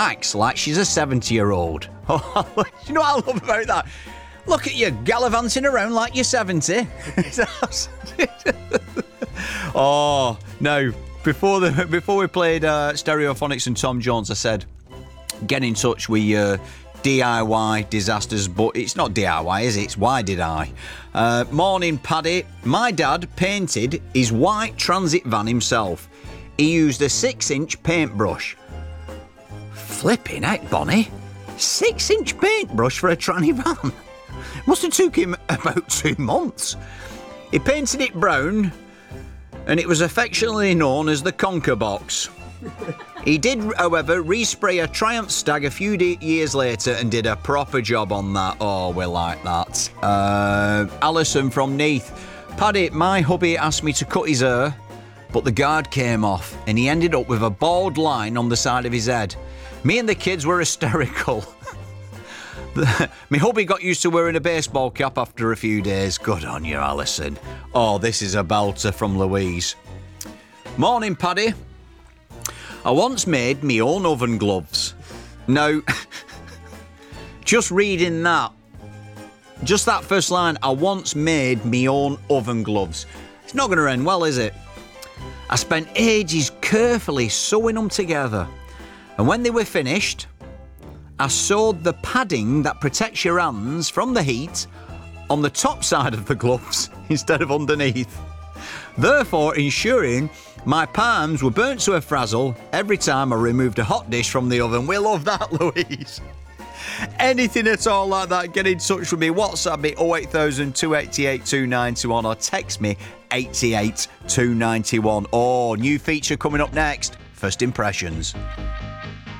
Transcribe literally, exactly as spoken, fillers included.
acts like she's a seventy-year-old. Oh, you know what I love about that? Look at you gallivanting around like you're seventy. Oh, no. Before the before we played uh, Stereophonics and Tom Jones, I said, get in touch with your D I Y disasters, but it's not D I Y, is it? It's Why Did I? Uh, morning, Paddy. My dad painted his white transit van himself. He used a six-inch paintbrush. Flipping heck, Bonnie. Six-inch paintbrush for a tranny van? Must have took him about two months. He painted it brown, and it was affectionately known as the Conker Box. He did, however, respray a Triumph Stag a few de- years later and did a proper job on that. Oh, we like that. Uh, Alison from Neath. Paddy, my hubby asked me to cut his hair, but the guard came off and he ended up with a bald line on the side of his head. Me and the kids were hysterical. My hubby got used to wearing a baseball cap after a few days. Good on you, Alison. Oh, this is a belter from Louise. Morning, Paddy. I once made me own oven gloves. Now, just reading that, just that first line, I once made me own oven gloves. It's not going to end well, is it? I spent ages carefully sewing them together. And when they were finished, I sewed the padding that protects your hands from the heat on the top side of the gloves instead of underneath, therefore ensuring my palms were burnt to a frazzle every time I removed a hot dish from the oven. We love that, Louise. Anything at all like that, get in touch with me. WhatsApp me oh eight thousand, two eight eight, two nine one or text me eight eight two nine one. Oh, new feature coming up next. First impressions.